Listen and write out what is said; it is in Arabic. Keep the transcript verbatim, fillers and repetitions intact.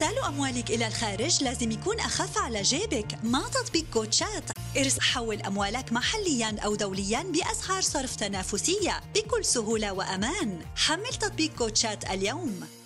إرسال أموالك إلى الخارج لازم يكون أخف على جيبك مع تطبيق كوتشات. ارسل حول أموالك محلياً أو دولياً بأسعار صرف تنافسية بكل سهولة وأمان. حمل تطبيق كوتشات اليوم.